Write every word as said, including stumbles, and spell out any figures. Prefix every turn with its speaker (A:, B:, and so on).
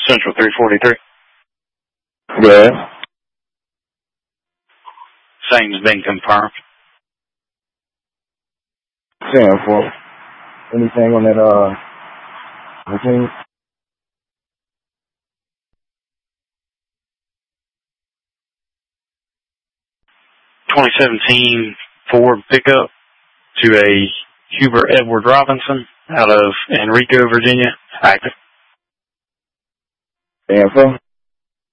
A: Central three forty-three.
B: Yes.
A: Same has been confirmed.
B: ten four. Anything on that, uh, routine?
A: twenty seventeen Ford pickup to a Hubert Edward Robinson out of Enrico, Virginia. Active.
B: ten four.